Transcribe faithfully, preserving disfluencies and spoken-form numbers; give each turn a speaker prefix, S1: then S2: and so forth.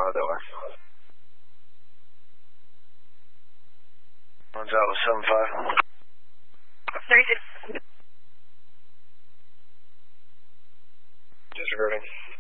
S1: out that way. One's out with seven five.
S2: thirty-six.
S1: Disregarding.